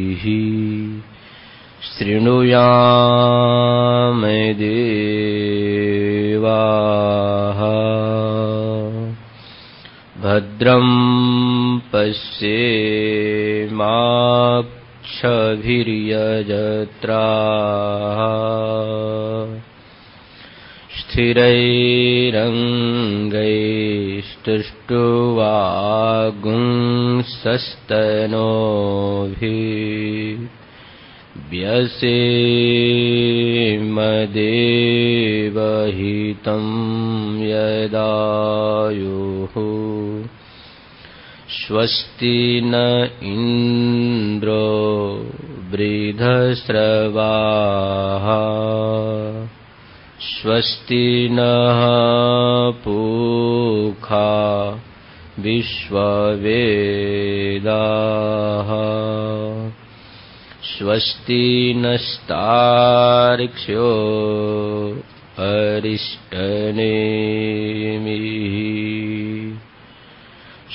शृणुयाम देवाः भद्रं पश्येमाक्षभिर्यजत्राः स्थिरैरङ्गैस्तुष्ट्वागुंसस्तनोभिः व्यसेमदेवहितं यदायुः स्वस्ति न इन्द्रो वृद्धश्रवाः स्वस्ति नः पूषा विश्ववेदाः स्वस्ति नस्तार्क्ष्यो अरिष्टनेमिः